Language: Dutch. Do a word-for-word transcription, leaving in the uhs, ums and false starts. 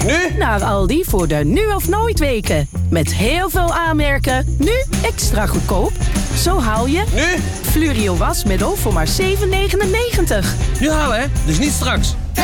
Nu? Naar Aldi voor de nu of nooit weken. Met heel veel aanmerken, nu extra goedkoop. Zo haal je... Nu? Flurio wasmiddel voor maar zeven negenennegentig. Nu halen, hè? Dus niet straks.